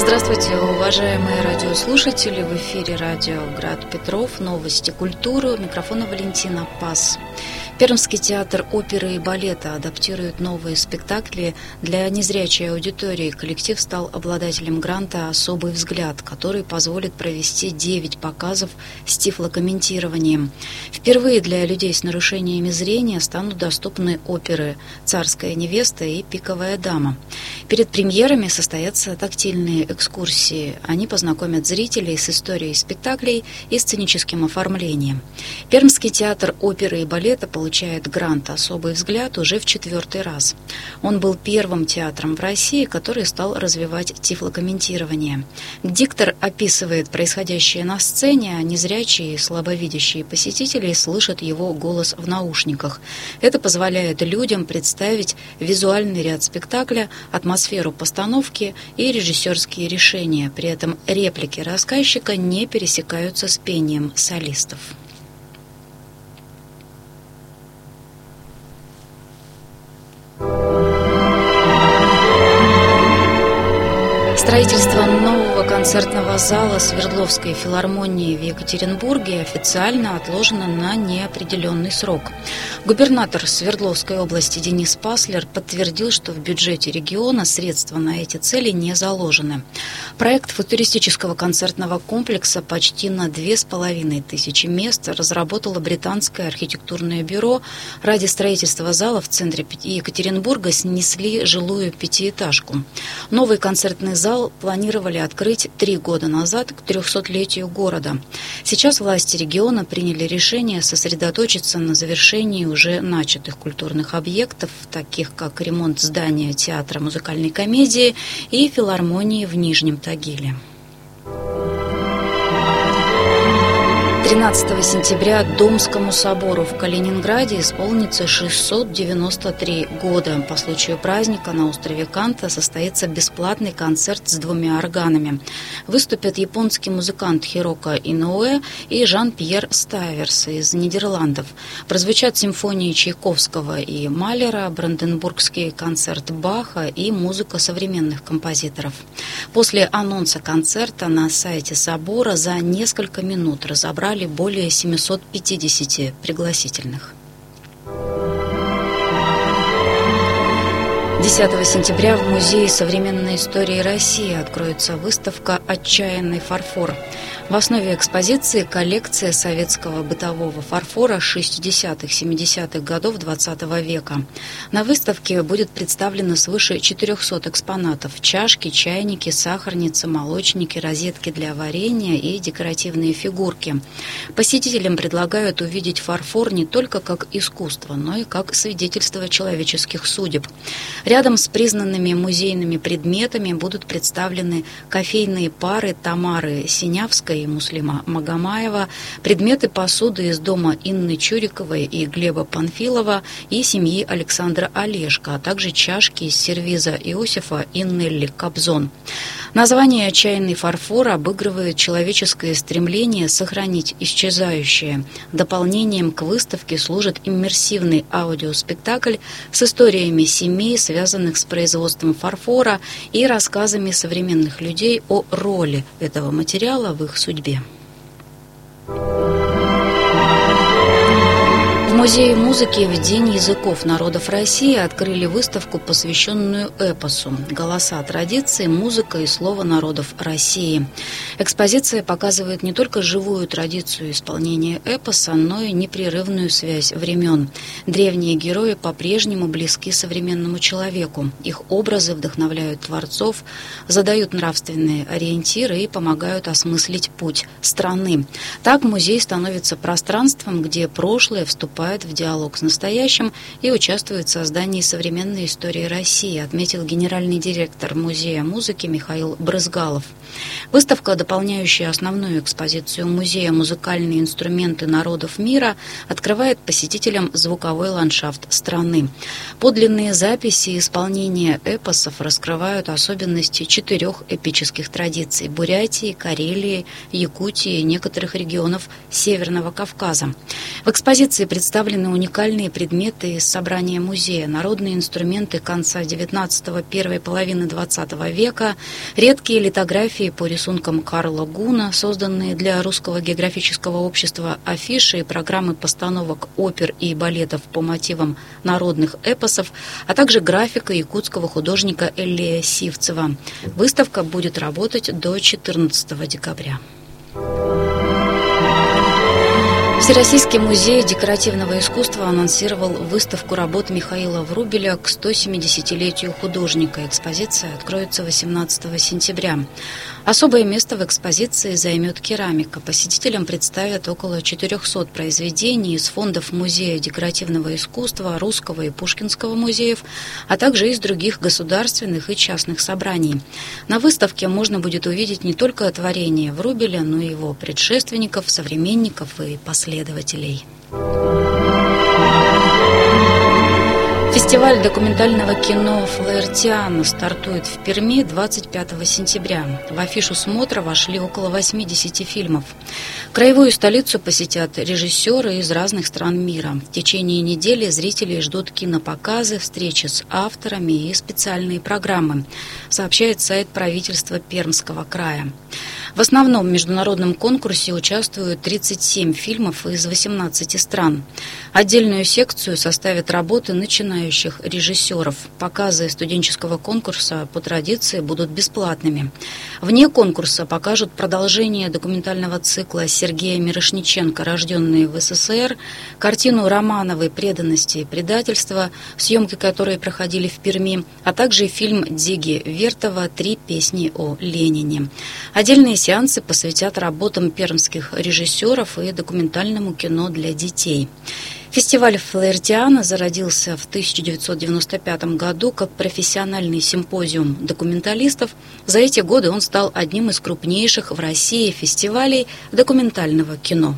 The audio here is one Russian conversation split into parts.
Здравствуйте, уважаемые радиослушатели! В эфире радио «Град Петров», новости культуры. У микрофона Валентина Пас. Пермский театр оперы и балета адаптирует новые спектакли для незрячей аудитории. Коллектив стал обладателем гранта «Особый взгляд», который позволит провести 9 показов с тифлокомментированием. Впервые для людей с нарушениями зрения станут доступны оперы «Царская невеста» и «Пиковая дама». Перед премьерами состоятся тактильные экскурсии. Они познакомят зрителей с историей спектаклей и сценическим оформлением. Пермский театр оперы и балета получает грант «Особый взгляд» уже в 4-й раз. Он был первым театром в России, который стал развивать тифлокомментирование. Диктор описывает происходящее на сцене, а незрячие и слабовидящие посетители слышат его голос в наушниках. Это позволяет людям представить визуальный ряд спектакля, атмосферу постановки и режиссерские решения. При этом реплики рассказчика не пересекаются с пением солистов. Строительство нового концертного зала Свердловской филармонии в Екатеринбурге официально отложено на неопределенный срок. Губернатор Свердловской области Денис Паслер подтвердил, что в бюджете региона средства на эти цели не заложены. Проект футуристического концертного комплекса почти на 2500 мест разработало британское архитектурное бюро. Ради строительства зала в центре Екатеринбурга снесли жилую пятиэтажку. Новый концертный зал планировали открыть 3 года назад к 300-летию города. Сейчас власти региона приняли решение сосредоточиться на завершении уже начатых культурных объектов, таких как ремонт здания театра музыкальной комедии и филармонии в Нижнем Тагиле. 13 сентября Домскому собору в Калининграде исполнится 693 года. По случаю праздника на острове Канта состоится бесплатный концерт с 2 органами. Выступят японский музыкант Хироко Иноуэ и Жан-Пьер Ставерс из Нидерландов. Прозвучат симфонии Чайковского и Малера, бранденбургский концерт Баха и музыка современных композиторов. После анонса концерта на сайте собора за несколько минут разобрали более 750 пригласительных. 10 сентября в Музее современной истории России откроется выставка «Отчаянный фарфор». В основе экспозиции коллекция советского бытового фарфора 60-70-х годов XX века. На выставке будет представлено свыше 400 экспонатов: чашки, чайники, сахарницы, молочники, розетки для варенья и декоративные фигурки. Посетителям предлагают увидеть фарфор не только как искусство, но и как свидетельство человеческих судеб. Рядом с признанными музейными предметами будут представлены кофейные пары Тамары Синявской и Муслима Магомаева, предметы посуды из дома Инны Чуриковой и Глеба Панфилова и семьи Александра Олешко, а также чашки из сервиза Иосифа и Нелли Кобзон. Название «Отчаянный фарфор» обыгрывает человеческое стремление сохранить исчезающее. Дополнением к выставке служит иммерсивный аудиоспектакль с историями семей, связанных с производством фарфора, и рассказами современных людей о роли этого материала в их судьбе. В Музее музыки в День языков народов России открыли выставку, посвященную эпосу «Голоса традиции. Музыка и слово народов России». Экспозиция показывает не только живую традицию исполнения эпоса, но и непрерывную связь времен. Древние герои по-прежнему близки современному человеку. Их образы вдохновляют творцов, задают нравственные ориентиры и помогают осмыслить путь страны. Так музей становится пространством, где прошлое вступает в диалог с настоящим и участвует в создании современной истории России, отметил генеральный директор Музея музыки Михаил Брызгалов. Выставка, дополняющая основную экспозицию музея «Музыкальные инструменты народов мира», открывает посетителям звуковой ландшафт страны. Подлинные записи исполнения эпосов раскрывают особенности 4 эпических традиций – Бурятии, Карелии, Якутии и некоторых регионов Северного Кавказа. В экспозиции представлены представлены уникальные предметы из собрания музея, народные инструменты конца XIX – первой половины XX века, редкие литографии по рисункам Карла Гуна, созданные для Русского географического общества, афиши и программы постановок опер и балетов по мотивам народных эпосов, а также графика якутского художника Эллея Сивцева. Выставка будет работать до 14 декабря. Всероссийский музей декоративного искусства анонсировал выставку работ Михаила Врубеля к 170-летию художника. Экспозиция откроется 18 сентября. Особое место в экспозиции займет керамика. Посетителям представят около 400 произведений из фондов Музея декоративного искусства, Русского и Пушкинского музеев, а также из других государственных и частных собраний. На выставке можно будет увидеть не только творения Врубеля, но и его предшественников, современников и последователей. Фестиваль документального кино «Флаертиана» стартует в Перми 25 сентября. В афишу смотра вошли около 80 фильмов. Краевую столицу посетят режиссеры из разных стран мира. В течение недели зрителей ждут кинопоказы, встречи с авторами и специальные программы, сообщает сайт правительства Пермского края. В основном международном конкурсе участвуют 37 фильмов из 18 стран. Отдельную секцию составят работы начинающих режиссеров. Показы студенческого конкурса по традиции будут бесплатными. Вне конкурса покажут продолжение документального цикла Сергея Мирошниченко «Рожденные в СССР», картину Романовой «Преданности и предательство», съемки которой проходили в Перми, а также фильм Диги Вертова «Три песни о Ленине». Отдельные сеансы посвятят работам пермских режиссеров и документальному кино для детей. Фестиваль «Флаертиана» зародился в 1995 году как профессиональный симпозиум документалистов. За эти годы он стал одним из крупнейших в России фестивалей документального кино.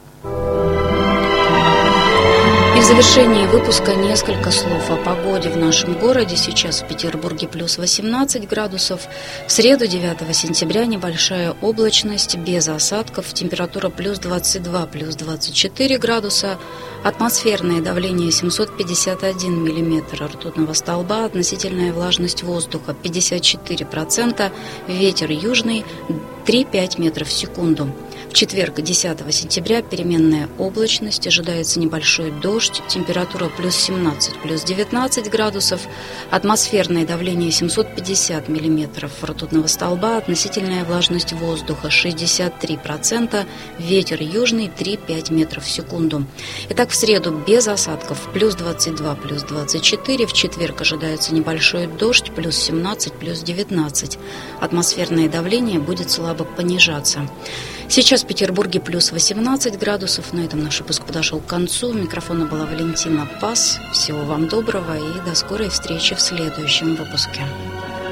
И в завершении выпуска несколько слов о погоде в нашем городе. Сейчас в Петербурге плюс 18 градусов. В среду, 9 сентября, небольшая облачность, без осадков. Температура плюс 22, плюс 24 градуса. Атмосферное давление 751 миллиметр ртутного столба. Относительная влажность воздуха 54%. Ветер южный 3-5 метров в секунду. В четверг, 10 сентября, переменная облачность, ожидается небольшой дождь, температура плюс 17, плюс 19 градусов, атмосферное давление 750 миллиметров ртутного столба, относительная влажность воздуха 63%, ветер южный 3-5 метров в секунду. Итак, в среду без осадков плюс 22, плюс 24, в четверг ожидается небольшой дождь, плюс 17, плюс 19, атмосферное давление будет слабо понижаться. Сейчас в Петербурге плюс 18 градусов. На этом наш выпуск подошел к концу. У микрофона была Валентина Пас. Всего вам доброго и до скорой встречи в следующем выпуске.